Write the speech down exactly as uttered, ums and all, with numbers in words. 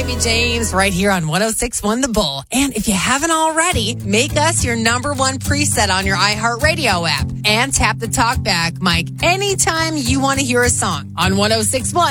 Baby James, right here on one oh six point one The Bull. And if you haven't already, make us your number one preset on your iHeartRadio app. And tap the talkback mic anytime you want to hear a song on one oh six point one